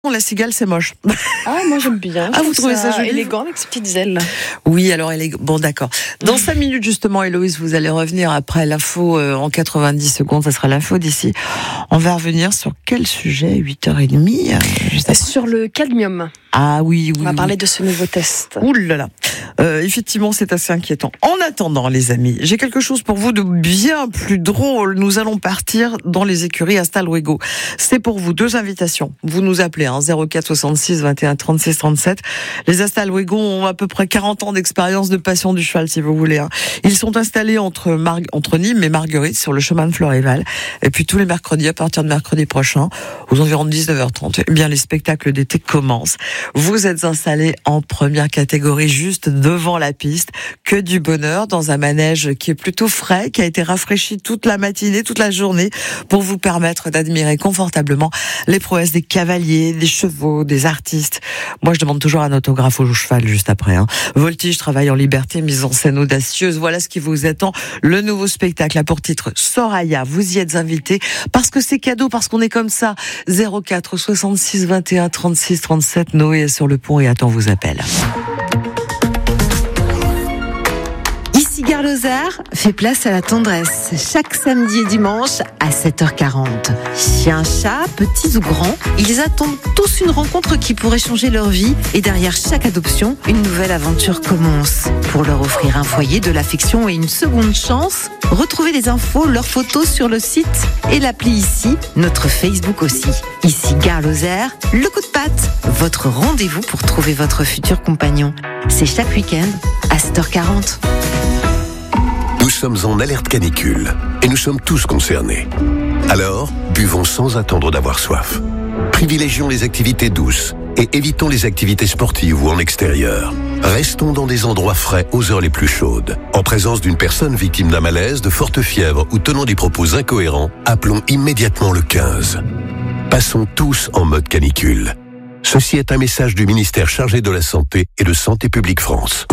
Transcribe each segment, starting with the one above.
La cigale, c'est moche. Ah, moi j'aime bien. Ah, vous trouvez ça joli? Élégant avec ses petites ailes. Oui, alors élégant. Bon, d'accord. Dans 5 minutes, justement, Héloïse, vous allez revenir après l'info en 90 secondes. Ça sera l'info d'ici. On va revenir sur quel sujet? 8h30 Sur le cadmium. Ah oui, oui. On va parler de ce nouveau test. Ouh là là. Effectivement, c'est assez inquiétant. En attendant, les amis, j'ai quelque chose pour vous de bien plus drôle. Nous allons partir dans les écuries Hasta Luego. C'est pour vous 2 invitations. Vous nous appelez 04 66 21 36 37. Les Hasta Luego ont à peu près 40 ans d'expérience de passion du cheval, si vous voulez. Ils sont installés entre Nîmes et Marguerite sur le chemin de Florival. Et puis tous les mercredis, à partir de mercredi prochain, aux environs de 19h30, eh bien les spectacles d'été commencent. Vous êtes installés en première catégorie, juste devant la piste. Que du bonheur dans un manège qui est plutôt frais, qui a été rafraîchi toute la matinée, toute la journée, pour vous permettre d'admirer confortablement les prouesses des cavaliers, des chevaux, des artistes. Moi, je demande toujours un autographe au cheval juste après. Voltige, travail en liberté, mise en scène audacieuse. Voilà ce qui vous attend. Le nouveau spectacle a pour titre Soraya. Vous y êtes invités parce que c'est cadeau, parce qu'on est comme ça. 04 66 21 36 37. Noé est sur le pont et attend vos appels. Gare Lozère fait place à la tendresse chaque samedi et dimanche à 7h40. Chiens, chats, petits ou grands, ils attendent tous une rencontre qui pourrait changer leur vie et derrière chaque adoption, une nouvelle aventure commence. Pour leur offrir un foyer, de l'affection et une seconde chance, retrouvez les infos, leurs photos sur le site et l'appli ici, notre Facebook aussi. Ici Gare Lozère, le coup de patte, votre rendez-vous pour trouver votre futur compagnon. C'est chaque week-end à 7h40. Nous sommes en alerte canicule et nous sommes tous concernés. Alors, buvons sans attendre d'avoir soif. Privilégions les activités douces et évitons les activités sportives ou en extérieur. Restons dans des endroits frais aux heures les plus chaudes. En présence d'une personne victime d'un malaise, de forte fièvre ou tenant des propos incohérents, appelons immédiatement le 15. Passons tous en mode canicule. Ceci est un message du ministère chargé de la Santé et de Santé publique France.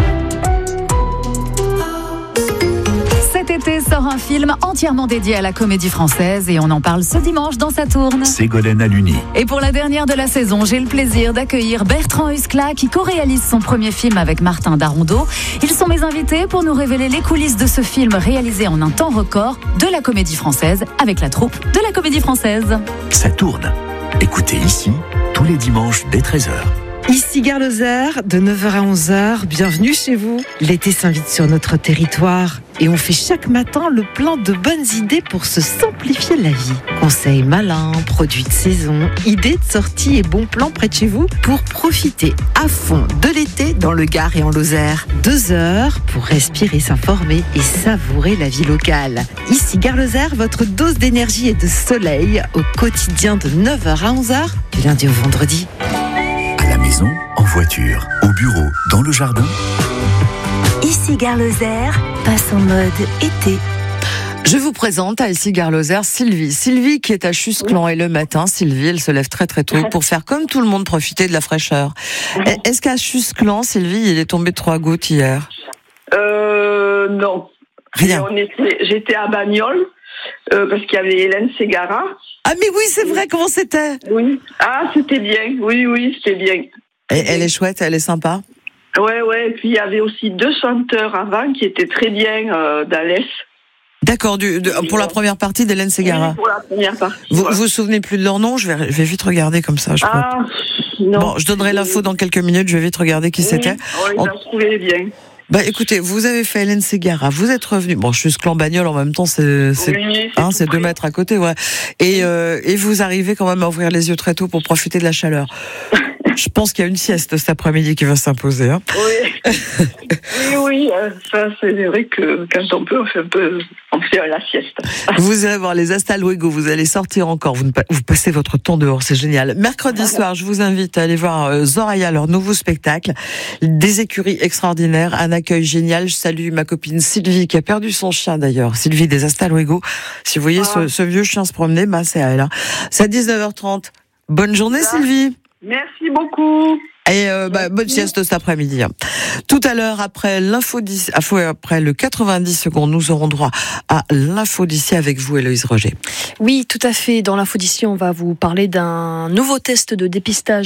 Cet été sort un film entièrement dédié à la comédie française et on en parle ce dimanche dans Saturne. Ségolène Haluni. Et pour la dernière de la saison, j'ai le plaisir d'accueillir Bertrand Huskla qui co-réalise son premier film avec Martin Darondot. Ils sont mes invités pour nous révéler les coulisses de ce film réalisé en un temps record de la comédie française avec la troupe de la comédie française. Saturne. Écoutez ici tous les dimanches dès 13h. Ici Gare Lozère, de 9h à 11h, bienvenue chez vous. L'été s'invite sur notre territoire et on fait chaque matin le plein de bonnes idées pour se simplifier la vie. Conseils malins, produits de saison, idées de sortie et bons plans près de chez vous pour profiter à fond de l'été dans le Gard et en Lozère. 2 heures pour respirer, s'informer et savourer la vie locale. Ici Gare Lozère, votre dose d'énergie et de soleil au quotidien de 9h à 11h, du lundi au vendredi. À la maison, en voiture, au bureau, dans le jardin. Ici Gare Lozère passe en mode été. Je vous présente à ici Gare Lozère Sylvie. Sylvie qui est à Chusclan et le matin, Sylvie, elle se lève très très tôt pour faire comme tout le monde, profiter de la fraîcheur. Est-ce qu'à Chusclan, Sylvie, il est tombé 3 gouttes hier? Non. Rien. J'étais à Bagnoles parce qu'il y avait Hélène Ségara. Ah mais oui, c'est vrai, comment c'était? Oui. Ah, c'était bien. Oui, c'était bien. Et elle est chouette, elle est sympa? Ouais. Et puis il y avait aussi 2 chanteurs avant qui étaient très bien d'Alès. D'accord, pour la première partie d'Hélène Ségara. Oui, pour la première partie. Vous vous souvenez plus de leur nom? Je vais vite regarder comme ça. Non. Bon, je donnerai l'info dans quelques minutes, je vais vite regarder qui c'était. Oui, je la trouvais bien. Bah écoutez, vous avez fait Hélène Ségara, vous êtes revenu. Bon, je suis Clan Bagnoles en même temps, c'est 2 mètres à côté, ouais. Et vous arrivez quand même à ouvrir les yeux très tôt pour profiter de la chaleur. Je pense qu'il y a une sieste cet après-midi qui va s'imposer. Oui, ça c'est vrai que quand on peut, on fait la sieste. Vous irez voir les Hasta Luego, vous allez sortir encore, vous passez votre temps dehors, c'est génial. Mercredi soir, je vous invite à aller voir Soraya, leur nouveau spectacle. Des écuries extraordinaires, un accueil génial. Je salue ma copine Sylvie qui a perdu son chien d'ailleurs, Sylvie des Hasta Luego. Si vous voyez ce vieux chien se promener, c'est à elle. C'est à 19h30. Bonne journée Sylvie. Merci beaucoup. Et bonne sieste cet après-midi. Tout à l'heure, après après le 90 secondes, nous aurons droit à l'info d'ici avec vous, Héloïse Roger. Oui, tout à fait. Dans l'info d'ici, on va vous parler d'un nouveau test de dépistage